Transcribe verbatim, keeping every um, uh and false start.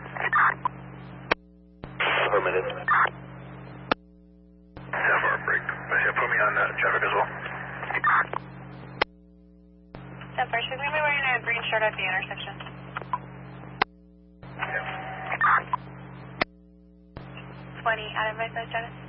Affirmative. Yeah, for a break. Yeah, put me on uh, traffic as well. ten four, should we be wearing a green shirt at the intersection? Yeah. twenty, out of my side, Dennis.